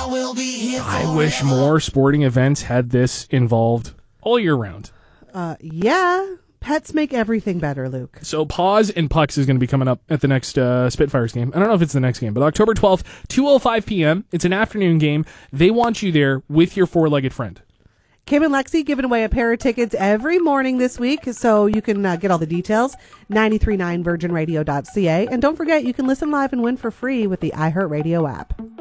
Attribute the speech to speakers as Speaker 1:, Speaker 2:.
Speaker 1: I wish more sporting events had this involved all year round.
Speaker 2: Yeah. Pets make everything better, Luke.
Speaker 1: So Paws and Pucks is going to be coming up at the next Spitfires game. I don't know if it's the next game, but October 12th, 2:05 p.m. It's an afternoon game. They want you there with your four-legged friend.
Speaker 2: Kim and Lexi giving away a pair of tickets every morning this week, so you can get all the details, 939virginradio.ca. And don't forget, you can listen live and win for free with the iHeartRadio app.